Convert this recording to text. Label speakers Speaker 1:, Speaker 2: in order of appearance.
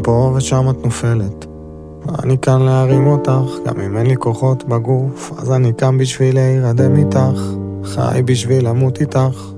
Speaker 1: פה ושם את נופלת. אני כאן להרים אותך, גם אם אין לי כוחות בגוף, אז אני כאן בשביל להירדם איתך, חי בשביל למות איתך.